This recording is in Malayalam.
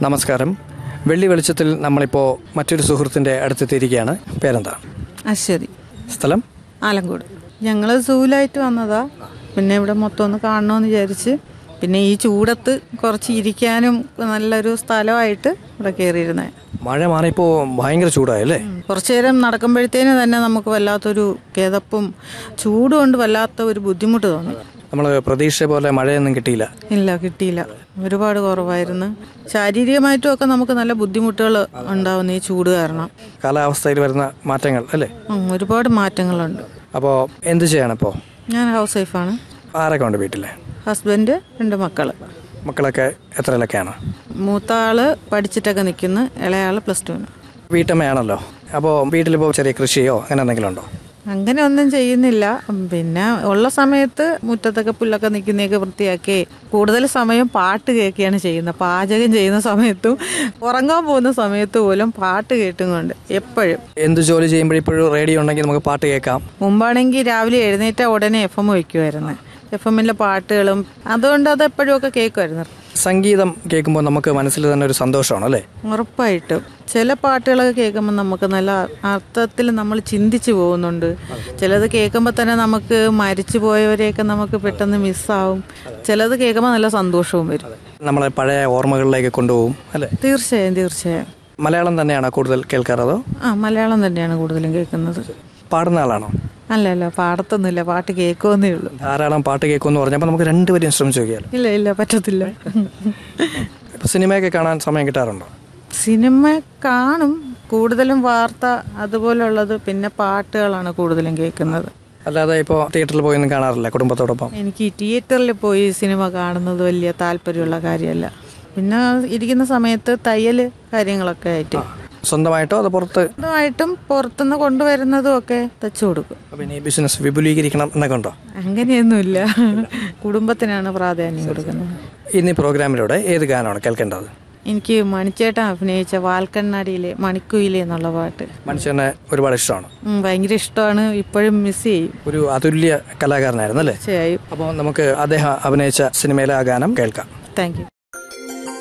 നമസ്കാരം. വെള്ളി വെളിച്ചത്തിൽ നമ്മളിപ്പോൾ മറ്റൊരു സുഹൃത്തിൻ്റെ അടുത്തെത്തിയിരിക്കുകയാണ്. പേരെന്താണ്? അശ്വതി. സ്ഥലം? ആലങ്കോട്. ഞങ്ങൾ സൂലായിട്ട് വന്നതാ. പിന്നെ ഇവിടെ മൊത്തം ഒന്ന് കാണണമെന്ന് വിചാരിച്ച്, പിന്നെ ഈ ചൂടത്ത് കുറച്ച് ഇരിക്കാനും നല്ലൊരു സ്ഥലമായിട്ട് ഇവിടെ കയറിയിരുന്നേ. മഴ മാറിയപ്പോൾ ഭയങ്കര ചൂടായല്ലേ? കുറച്ചു നേരം നടക്കുമ്പോഴത്തേന് തന്നെ നമുക്ക് വല്ലാത്തൊരു കിതപ്പും ചൂട് കൊണ്ട് വല്ലാത്ത ഒരു ബുദ്ധിമുട്ട് തോന്നി. നമ്മൾ പ്രതീക്ഷ പോലെ മഴയൊന്നും കിട്ടിയില്ല. ഇല്ല, കിട്ടിയില്ല. ഒരുപാട് കുറവായിരുന്നു. ശാരീരികമായിട്ടും ഒക്കെ നമുക്ക് നല്ല ബുദ്ധിമുട്ടുകൾ ഉണ്ടാവുന്നു ഈ ചൂട് കാരണം. കാലാവസ്ഥയിൽ വരുന്ന മാറ്റങ്ങൾ അല്ലേ? ഒരുപാട് മാറ്റങ്ങളുണ്ട്. അപ്പോൾ എന്ത് ചെയ്യണം ഇപ്പോൾ? ഞാൻ ഹൗസ് വൈഫാണ്. ആരൊക്കെ ഉണ്ട് വീട്ടിലെ? ഹസ്ബൻഡ്, 2 മക്കൾ. മക്കളൊക്കെ എത്രയിലൊക്കെയാണ്? മൂത്ത ആള് പഠിച്ചിട്ടൊക്കെ നിൽക്കുന്നു, ഇളയാള് +2. വീട്ടമ്മയാണല്ലോ. അപ്പോൾ വീട്ടിലിപ്പോൾ ചെറിയ കൃഷിയോ അങ്ങനെ എന്തെങ്കിലും ഉണ്ടോ? അങ്ങനെ ഒന്നും ചെയ്യുന്നില്ല. പിന്നെ ഉള്ള സമയത്ത് മുറ്റത്തൊക്കെ പുല്ലൊക്കെ നിൽക്കുന്നതൊക്കെ വൃത്തിയാക്കി കൂടുതൽ സമയം പാട്ട് കേൾക്കുകയാണ് ചെയ്യുന്നത്. പാചകം ചെയ്യുന്ന സമയത്തും ഉറങ്ങാൻ പോകുന്ന സമയത്ത് പോലും പാട്ട് കേട്ടും കൊണ്ട് എപ്പോഴും. എന്ത് ജോലി ചെയ്യുമ്പോഴിപ്പോഴും റേഡിയോ ഉണ്ടെങ്കിൽ നമുക്ക് പാട്ട് കേൾക്കാം. മുമ്പാണെങ്കിൽ രാവിലെ എഴുന്നേറ്റ ഉടനെ FM വയ്ക്കുമായിരുന്നു. FM-ലെ പാട്ടുകളും അതുകൊണ്ട് അത് എപ്പോഴും ഒക്കെ കേൾക്കുമായിരുന്നു. സംഗീതം കേൾക്കുമ്പോൾ നമുക്ക് മനസ്സിൽ തന്നെ ഒരു സന്തോഷമാണ് അല്ലേ? ഉറപ്പായിട്ടും. ചില പാട്ടുകളൊക്കെ കേൾക്കുമ്പോൾ നമുക്ക് നല്ല അർത്ഥത്തിൽ നമ്മൾ ചിന്തിച്ചു പോകുന്നുണ്ട്. ചിലത് കേൾക്കുമ്പോൾ തന്നെ നമുക്ക് മരിച്ചു പോയവരെയൊക്കെ നമുക്ക് പെട്ടെന്ന് മിസ്സാവും. ചിലത് കേൾക്കുമ്പോൾ നല്ല സന്തോഷവും വരും. നമ്മളെ പഴയ ഓർമ്മകളിലേക്ക് കൊണ്ടുപോകും അല്ലേ? തീർച്ചയായും. മലയാളം തന്നെയാണോ കൂടുതൽ കേൾക്കാറതോ? മലയാളം തന്നെയാണ് കൂടുതലും കേൾക്കുന്നത്. പാടുന്ന ആളാണോ? അല്ല, പാടത്തൊന്നുമില്ല. പാട്ട് കേൾക്കുമെന്നേ ഉള്ളൂ. ധാരാളം പാട്ട് കേൾക്കുമെന്ന് പറഞ്ഞപ്പോൾ നമുക്ക് രണ്ടുപേരും ശ്രമിച്ചു നോക്കിയാലോ? ഇല്ല, പറ്റത്തില്ല. ഇപ്പം സിനിമയൊക്കെ കാണാൻ സമയം കിട്ടാറുണ്ടോ? സിനിമ കാണും, കൂടുതലും വാർത്ത അതുപോലുള്ളത്. പിന്നെ പാട്ടുകളാണ് കൂടുതലും കേൾക്കുന്നത്. അല്ലാതെ ഇപ്പോൾ തിയേറ്ററിൽ പോയി ഒന്നും കാണാറില്ല കുടുംബത്തോടൊപ്പം? എനിക്ക് തിയേറ്ററിൽ പോയി സിനിമ കാണുന്നത് വലിയ താല്പര്യമുള്ള കാര്യമല്ല. പിന്നെ ഇരിക്കുന്ന സമയത്ത് തയ്യൽ കാര്യങ്ങളൊക്കെ ആയിട്ട് സ്വന്തമായിട്ടോ അതോ സ്വന്തമായിട്ടും പുറത്തുനിന്ന് കൊണ്ടുവരുന്നതും ഒക്കെ തച്ചു കൊടുക്കും. പിന്നെ ഈ ബിസിനസ് വിപുലീകരിക്കണം എന്നൊക്കെ ഉണ്ടോ? അങ്ങനെയൊന്നുമില്ല. കുടുംബത്തിനാണ് പ്രാധാന്യം കൊടുക്കുന്നത്. ഇന്ന് ഈ പ്രോഗ്രാമിലൂടെ ഏത് ഗാനമാണ് കേൾക്കേണ്ടത്? എനിക്ക് മണിച്ചേട്ടൻ അഭിനയിച്ച വാൽക്കണ്ണാടിയിലെ മണിക്കുയിലെ എന്നുള്ള പാട്ട്. മനുഷ്യനെ ഒരുപാട് ഇഷ്ടമാണ്. ഭയങ്കര ഇഷ്ടമാണ്. ഇപ്പോഴും മിസ് ചെയ്യും. ഒരു അതുല്യ കലാകാരനായിരുന്നു അല്ലേ? തീർച്ചയായും. അപ്പോൾ നമുക്ക് അദ്ദേഹം അഭിനയിച്ച സിനിമയിലെ ആ ഗാനം കേൾക്കാം. Thank you.